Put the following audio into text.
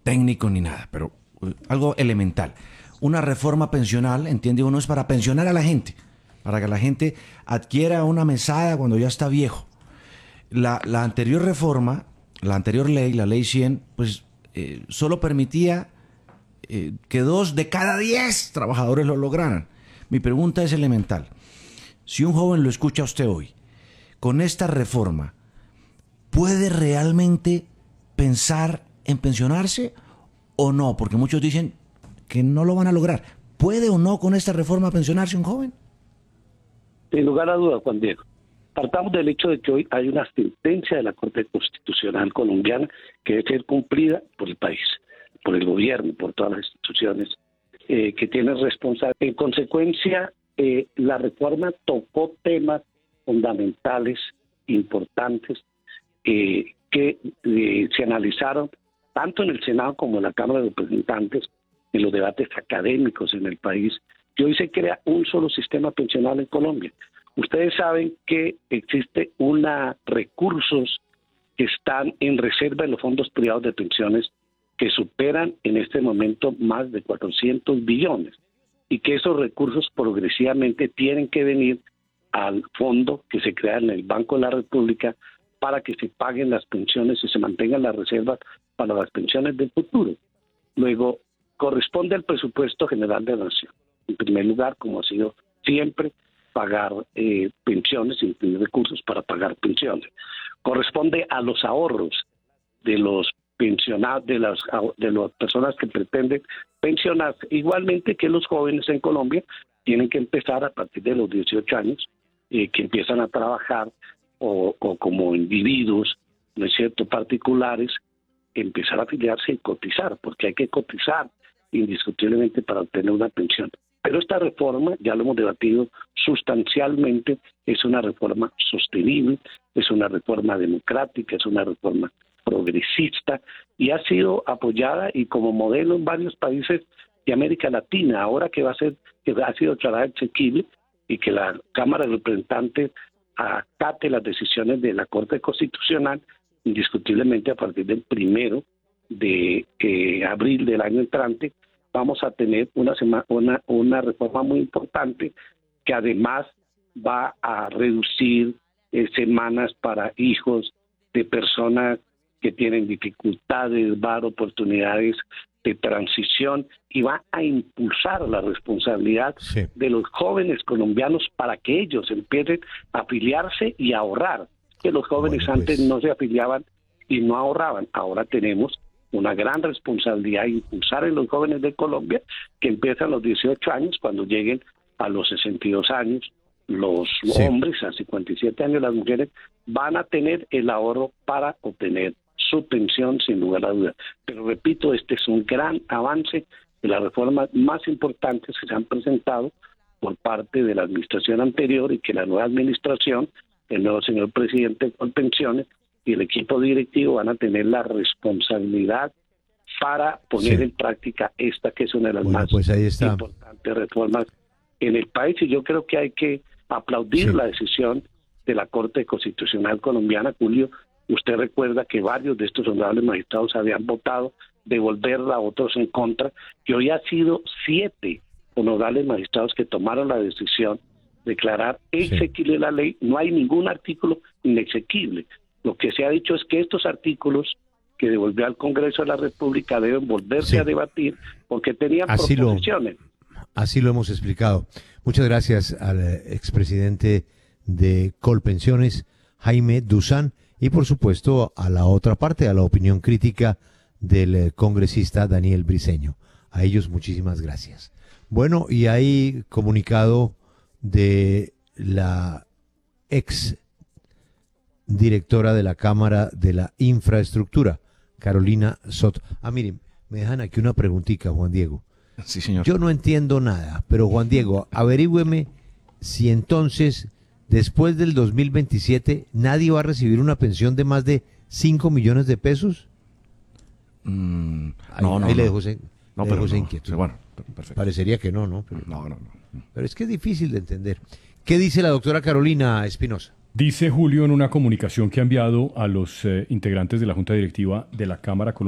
técnico ni nada, pero algo elemental. Una reforma pensional, entiende uno, es para pensionar a la gente, para que la gente adquiera una mesada cuando ya está viejo. La anterior reforma, la anterior ley, la ley 100, pues solo permitía que 2 de cada 10 trabajadores lo lograran. Mi pregunta es elemental. Si un joven lo escucha a usted hoy, con esta reforma, ¿puede realmente pensar en pensionarse o no? Porque muchos dicen que no lo van a lograr. ¿Puede o no con esta reforma pensionarse un joven? Sin lugar a dudas, Juan Diego. Partamos del hecho de que hoy hay una sentencia de la Corte Constitucional colombiana que debe ser cumplida por el país, por el gobierno, por todas las instituciones que tienen responsabilidad. En consecuencia, la reforma tocó temas fundamentales, importantes, que se analizaron tanto en el Senado como en la Cámara de Representantes, en los debates académicos en el país, que hoy se crea un solo sistema pensional en Colombia. Ustedes saben que existe recursos que están en reserva en los fondos privados de pensiones que superan en este momento más de 400 billones y que esos recursos progresivamente tienen que venir al fondo que se crea en el Banco de la República para que se paguen las pensiones y se mantengan las reservas para las pensiones del futuro. Luego, corresponde al presupuesto general de la Nación. En primer lugar, como ha sido siempre, pagar pensiones y tener recursos para pagar pensiones. Corresponde a los ahorros de los pensionados, de las personas que pretenden pensionarse. Igualmente que los jóvenes en Colombia tienen que empezar a partir de los 18 años, que empiezan a trabajar o como individuos, ¿no es cierto?, particulares, empezar a afiliarse y cotizar, porque hay que cotizar indiscutiblemente para obtener una pensión. Pero esta reforma, ya lo hemos debatido sustancialmente, es una reforma sostenible, es una reforma democrática, es una reforma progresista y ha sido apoyada y como modelo en varios países de América Latina. Ahora que ha sido declarada exequible y que la Cámara de Representantes acate las decisiones de la Corte Constitucional, indiscutiblemente a partir del 1 de abril del año entrante, vamos a tener una reforma muy importante que además va a reducir semanas para hijos de personas que tienen dificultades, va a dar oportunidades de transición y va a impulsar la responsabilidad de los jóvenes colombianos para que ellos empiecen a afiliarse y a ahorrar. Que los jóvenes antes no se afiliaban y no ahorraban. Ahora tenemos una gran responsabilidad de impulsar en los jóvenes de Colombia que empiezan a los 18 años, cuando lleguen a los 62 años, los hombres a 57 años, las mujeres van a tener el ahorro para obtener su pensión sin lugar a dudas. Pero repito, este es un gran avance de las reformas más importantes que se han presentado por parte de la administración anterior y que la nueva administración, el nuevo señor presidente con pensiones y el equipo directivo van a tener la responsabilidad para poner en práctica esta que es una de las más importantes reformas en el país, y yo creo que hay que aplaudir la decisión de la Corte Constitucional colombiana. Julio, usted recuerda que varios de estos honorables magistrados habían votado devolverla, otros en contra, que hoy ha sido 7 honorables magistrados que tomaron la decisión de declarar exequible la ley. No hay ningún artículo inexequible. Lo que se ha dicho es que estos artículos que devolvió al Congreso de la República deben volverse a debatir porque tenían proposiciones. Así lo hemos explicado. Muchas gracias al expresidente de Colpensiones, Jaime Duzán, y por supuesto a la otra parte, a la opinión crítica del congresista Daniel Briceño. A ellos muchísimas gracias. Bueno, y hay comunicado de la ex directora de la Cámara de la Infraestructura, Carolina Soto. Miren, me dejan aquí una preguntita, Juan Diego. Sí, señor. Yo no entiendo nada, pero Juan Diego, averígüeme si entonces, después del 2027, nadie va a recibir una pensión de más de 5 millones de pesos. No, le dejo inquieto. Bueno, perfecto. Parecería que no. Pero, no. Pero es que es difícil de entender. ¿Qué dice la doctora Carolina Espinosa? Dice Julio en una comunicación que ha enviado a los integrantes de la Junta Directiva de la Cámara Colombiana